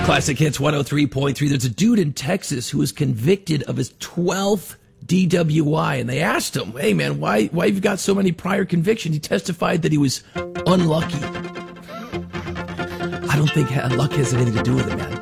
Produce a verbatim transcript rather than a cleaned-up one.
Classic Hits one oh three point three. There's a dude in Texas who was convicted of his twelfth D W I, and they asked him, hey man, why why have you got so many prior convictions? He testified that he was unlucky. I don't think luck has anything to do with it, man.